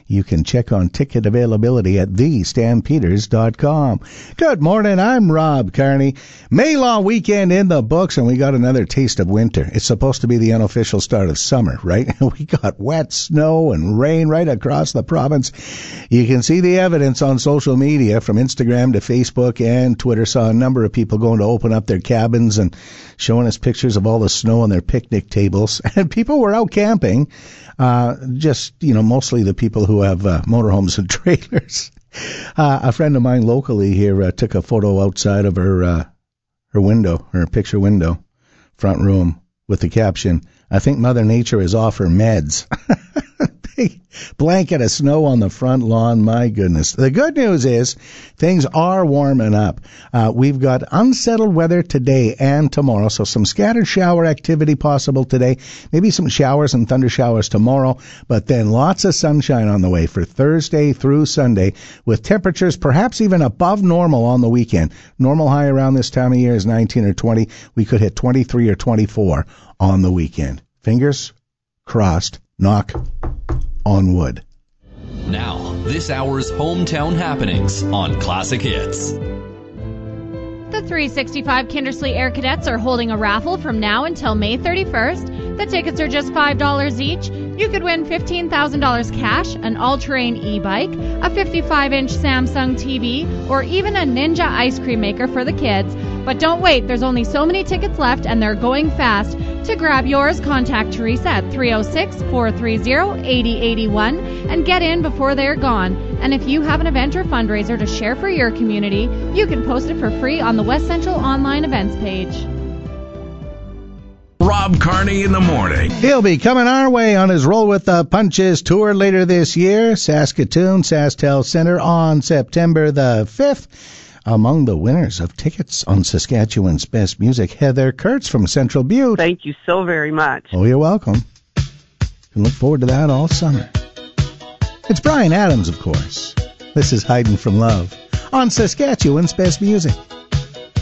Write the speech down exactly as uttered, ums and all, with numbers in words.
You can check on ticket availability at the stampeders dot com. Good morning, I'm Rob Carney. May long weekend in the books, and we got another taste of winter. It's supposed to be the unofficial start of summer, right? We got wet snow and rain right across the province. You can see the evidence on social media from Instagram to Facebook and Twitter. Saw a number of people going to open up their cabins and showing us pictures of all the snow on their picnic tables. And people were out camping, uh, just, you know, mostly the people who have uh, motorhomes and trailers. Uh, a friend of mine locally here uh, took a photo outside of her uh, her window, her picture window, front room, with the caption, "I think Mother Nature is off her meds." Big blanket of snow on the front lawn, my goodness. The good news is things are warming up. Uh, we've got unsettled weather today and tomorrow, so some scattered shower activity possible today, maybe some showers and thunder showers tomorrow, but then lots of sunshine on the way for Thursday through Sunday, with temperatures perhaps even above normal on the weekend. Normal high around this time of year is nineteen or twenty. We could hit twenty-three or twenty-four on the weekend. Fingers crossed. Knock on wood. Now, this hour's hometown happenings on Classic Hits. The three sixty-five Kindersley Air Cadets are holding a raffle from now until May thirty-first. The tickets are just five dollars each. You could win fifteen thousand dollars cash, an all-terrain e-bike, a fifty-five inch Samsung T V, or even a Ninja ice cream maker for the kids. But don't wait, there's only so many tickets left and they're going fast. To grab yours, contact Teresa at three oh six, four three oh, eight oh eight one and get in before they're gone. And if you have an event or fundraiser to share for your community, you can post it for free on the West Central online events page. Rob Carney in the morning. He'll be coming our way on his Roll with the Punches tour later this year. Saskatoon, SaskTel Centre on September the fifth. Among the winners of tickets on Saskatchewan's Best Music, Heather Kurtz from Central Butte. Thank you so very much. Oh, you're welcome. You can look forward to that all summer. It's Bryan Adams, of course. This is Hiding from Love on Saskatchewan's Best Music.